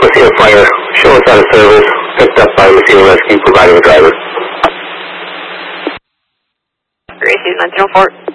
Messina Flyer, show us out of service, picked up by Messina Rescue, providing the driver. Gracie 904.